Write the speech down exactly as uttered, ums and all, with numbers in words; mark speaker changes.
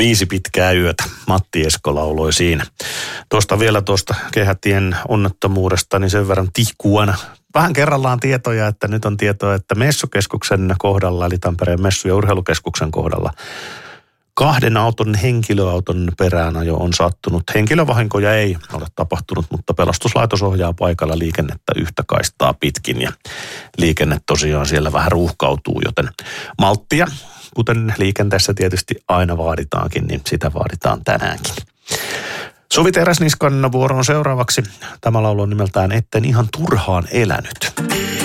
Speaker 1: Viisi pitkää yötä. Matti Esko lauloi siinä. Tuosta vielä tuosta Kehätien onnettomuudesta, niin sen verran tihkuana. Vähän kerrallaan tietoja, että nyt on tietoa, että Messukeskuksen kohdalla, eli Tampereen messu- ja urheilukeskuksen kohdalla, kahden auton henkilöauton peräänajo on sattunut. Henkilövahinkoja ei ole tapahtunut, mutta pelastuslaitos ohjaa paikalla liikennettä yhtä kaistaa pitkin ja liikenne tosiaan siellä vähän ruuhkautuu, joten malttia, kuten liikenteessä tietysti aina vaaditaankin, niin sitä vaaditaan tänäänkin. Suvi Teräsniskan vuoro on seuraavaksi. Tämä laulu on nimeltään Etten ihan turhaan elänyt.